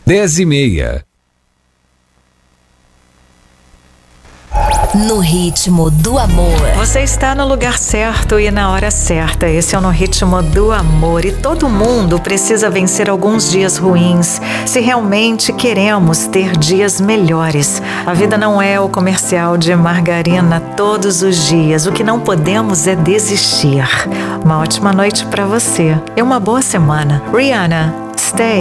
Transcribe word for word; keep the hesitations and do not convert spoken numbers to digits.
dez e meia. No ritmo do amor. Você está no lugar certo e na hora certa. Esse é o No Ritmo do Amor. E todo mundo precisa vencer alguns dias ruins se realmente queremos ter dias melhores. A vida não é o comercial de margarina todos os dias. O que não podemos é desistir. Uma ótima noite para você e uma boa semana. Rihanna, Stay.